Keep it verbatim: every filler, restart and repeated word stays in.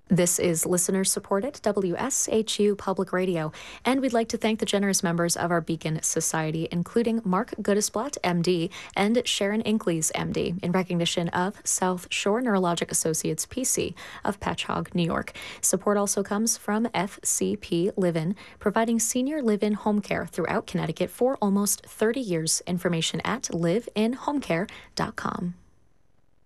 This is listener-supported W S H U Public Radio, and we'd like to thank the generous members of our Beacon Society, including Mark Goodesblatt, M D, and Sharon Inkleys, M D, in recognition of South Shore Neurologic Associates, P C, of Patchogue, New York. Support also comes from F C P Live-In, providing senior live-in home care throughout Connecticut for almost thirty years. Information at live in home care dot com.